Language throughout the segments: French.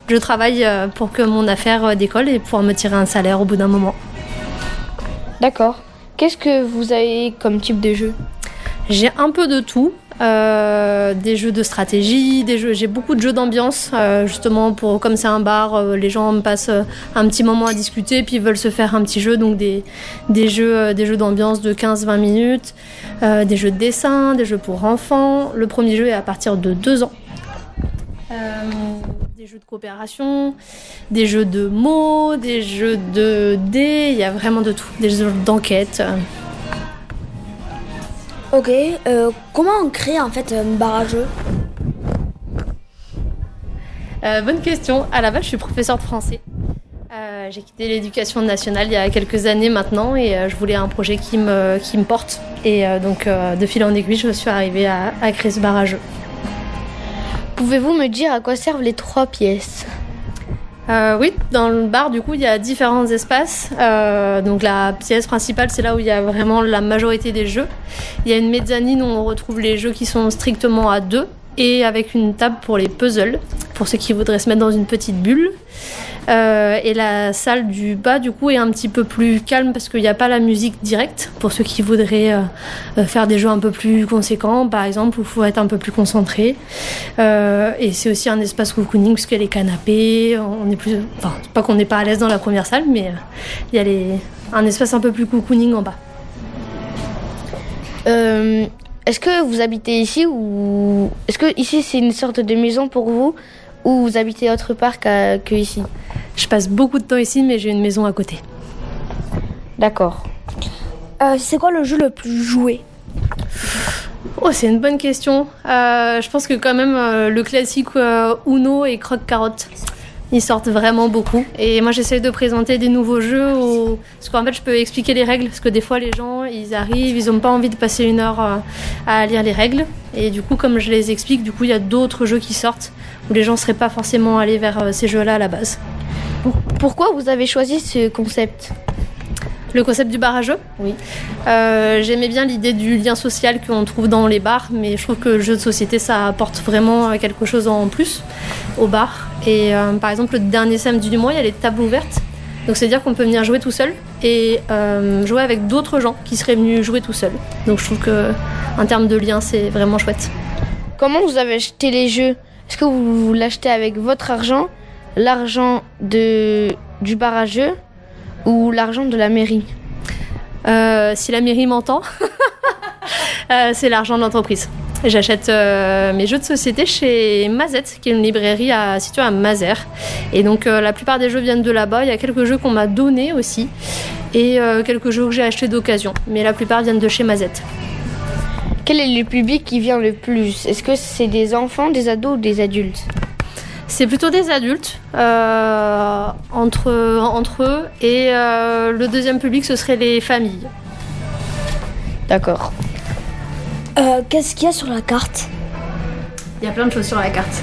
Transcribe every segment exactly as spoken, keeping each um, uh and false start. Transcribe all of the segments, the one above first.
Je travaille euh, pour que mon affaire euh, décolle et pouvoir me tirer un salaire au bout d'un moment. D'accord. Qu'est-ce que vous avez comme type de jeu ? J'ai un peu de tout. Euh, des jeux de stratégie, des jeux, j'ai beaucoup de jeux d'ambiance, euh, justement pour comme c'est un bar, euh, les gens passent euh, un petit moment à discuter puis ils veulent se faire un petit jeu, donc des, des jeux, euh, des jeux d'ambiance de quinze à vingt minutes, euh, des jeux de dessin, des jeux pour enfants. Le premier jeu est à partir de deux ans. Euh, des jeux de coopération, des jeux de mots, des jeux de dés, il y a vraiment de tout, des jeux d'enquête. Ok, euh, comment on crée en fait une barre à jeu ? euh, Bonne question. À la base, je suis professeure de français. Euh, j'ai quitté l'éducation nationale il y a quelques années maintenant et euh, je voulais un projet qui me, qui me porte. Et euh, donc, euh, de fil en aiguille, je suis arrivée à, à créer ce bar à jeu. Pouvez-vous me dire à quoi servent les trois pièces ? Euh, oui, dans le bar, du coup, il y a différents espaces. Euh, donc la pièce principale, c'est là où il y a vraiment la majorité des jeux. Il y a une mezzanine où on retrouve les jeux qui sont strictement à deux et avec une table pour les puzzles, pour ceux qui voudraient se mettre dans une petite bulle. Euh, et la salle du bas, du coup, est un petit peu plus calme parce qu'il n'y a pas la musique directe, pour ceux qui voudraient euh, faire des jeux un peu plus conséquents, par exemple, où il faut être un peu plus concentré. Euh, et c'est aussi un espace cocooning, parce qu'il y a les canapés, on est plus... Enfin, c'est pas qu'on n'est pas à l'aise dans la première salle, mais euh, il y a les... un espace un peu plus cocooning en bas. Euh, est-ce que vous habitez ici ou... Est-ce que ici, c'est une sorte de maison pour vous ou vous habitez autre part qu'à... que ici ? Je passe beaucoup de temps ici, mais j'ai une maison à côté. D'accord. Euh, c'est quoi le jeu le plus joué ? Oh, c'est une bonne question. Euh, je pense que quand même euh, le classique euh, Uno et Croque-Carotte, ils sortent vraiment beaucoup. Et moi, j'essaie de présenter des nouveaux jeux où... parce qu'en fait, je peux expliquer les règles parce que des fois, les gens, ils arrivent, ils n'ont pas envie de passer une heure euh, à lire les règles. Et du coup, comme je les explique, du coup, il y a d'autres jeux qui sortent où les gens ne seraient pas forcément allés vers euh, ces jeux-là à la base. Pourquoi vous avez choisi ce concept ? Le concept du bar à jeu ? Oui. Euh, j'aimais bien l'idée du lien social qu'on trouve dans les bars, mais je trouve que le jeu de société, ça apporte vraiment quelque chose en plus au bar. Et euh, par exemple, le dernier samedi du mois, il y a les tables ouvertes. Donc c'est-à-dire qu'on peut venir jouer tout seul et euh, jouer avec d'autres gens qui seraient venus jouer tout seul. Donc je trouve qu'en termes de lien, c'est vraiment chouette. Comment vous avez acheté les jeux ? Est-ce que vous l'achetez avec votre argent, l'argent de, du bar à jeux ou l'argent de la mairie ? euh, Si la mairie m'entend, euh, c'est l'argent de l'entreprise. J'achète euh, mes jeux de société chez Mazette, qui est une librairie à, située à Mazères. Et donc euh, la plupart des jeux viennent de là-bas. Il y a quelques jeux qu'on m'a donnés aussi et euh, quelques jeux que j'ai achetés d'occasion. Mais la plupart viennent de chez Mazette. Quel est le public qui vient le plus ? Est-ce que c'est des enfants, des ados ou des adultes ? C'est plutôt des adultes, euh, entre, entre eux. Et euh, le deuxième public, ce serait les familles. D'accord. Euh, qu'est-ce qu'il y a sur la carte ? Il y a plein de choses sur la carte.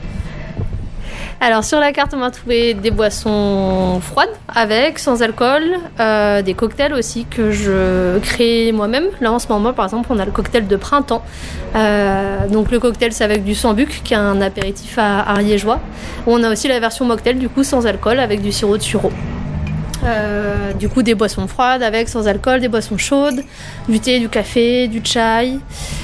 Alors sur la carte, on va trouver des boissons froides avec, sans alcool, euh, des cocktails aussi que je crée moi-même. Là en ce moment, par exemple, on a le cocktail de printemps. Euh, donc le cocktail, c'est avec du sambuc, qui est un apéritif à ariégeois. On a aussi la version mocktail, du coup sans alcool, avec du sirop de sureau. Euh, du coup des boissons froides avec, sans alcool, des boissons chaudes, du thé, du café, du chai.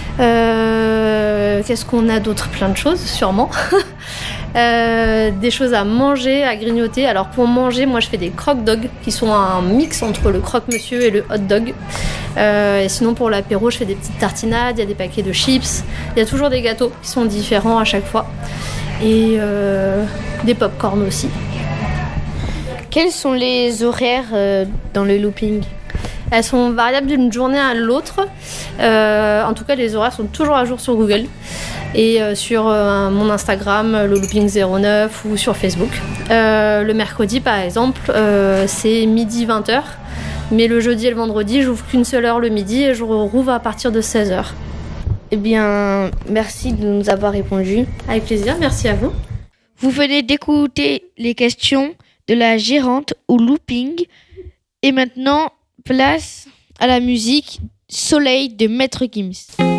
Euh, qu'est-ce qu'on a d'autre ? Plein de choses, sûrement. Euh, des choses à manger, à grignoter. Alors pour manger, moi je fais des croque-dogs qui sont un mix entre le croque-monsieur et le hot-dog. Euh, et sinon pour l'apéro, je fais des petites tartinades, il y a des paquets de chips, il y a toujours des gâteaux qui sont différents à chaque fois. Et euh, des pop-corn aussi. Quels sont les horaires euh, dans le looping ? Elles sont variables d'une journée à l'autre. Euh, en tout cas, les horaires sont toujours à jour sur Google et euh, sur euh, mon Instagram, le looping zéro neuf, ou sur Facebook. Euh, le mercredi, par exemple, euh, c'est midi vingt heures. Mais le jeudi et le vendredi, j'ouvre qu'une seule heure le midi et je rouvre à partir de seize heures. Eh bien, merci de nous avoir répondu. Avec plaisir, merci à vous. Vous venez d'écouter les questions de la gérante au looping. Et maintenant, place à la musique Soleil de Maître Gims.